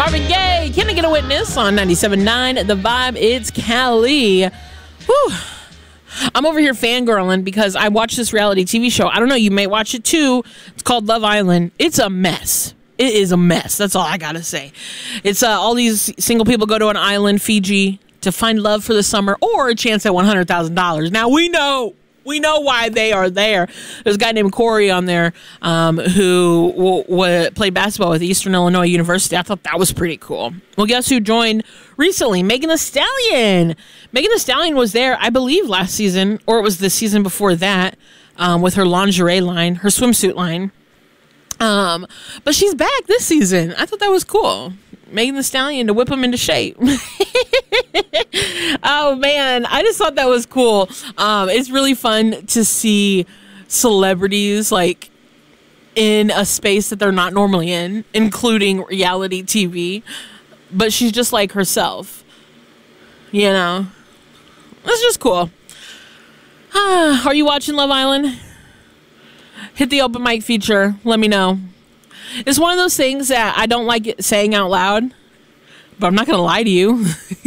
Marvin Gaye, Can I Get a Witness on 97.9 The Vibe. It's Cali. Whew. I'm over here fangirling because I watched this reality TV show. I don't know, you may watch it too. It's called Love Island. It's a mess. It is a mess. That's all I gotta say. It's all these single people go to an island, Fiji, to find love for the summer or a chance at $100,000. Now we know why they are there. There's a guy named Corey on there who played basketball with Eastern Illinois University. I thought that was pretty cool. Well, guess who joined recently? Megan Thee Stallion. Megan Thee Stallion was there, I believe, last season, or it was the season before that, with her lingerie line, her swimsuit line. But she's back this season. I thought that was cool. Megan Thee Stallion to whip him into shape. Oh man, I just thought that was cool. It's really fun to see celebrities like in a space that they're not normally in, including reality TV. But she's just like herself, you know. It's just cool. Are you watching Love Island? Hit the open mic feature. Let me know. It's one of those things that I don't like saying out loud, but I'm not going to lie to you.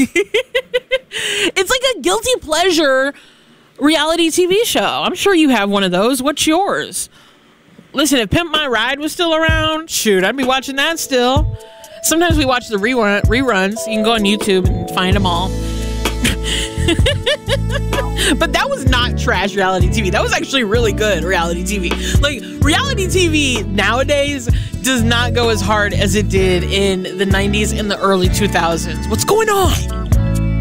It's like a guilty pleasure reality TV show. I'm sure you have one of those. What's yours? Listen, if Pimp My Ride was still around, shoot, I'd be watching that still. Sometimes we watch the reruns. You can go on YouTube and find them all. But that was not trash reality TV. That was actually really good reality TV. Like, reality TV nowadays does not go as hard as it did in the 90s and the early 2000s. What's going on?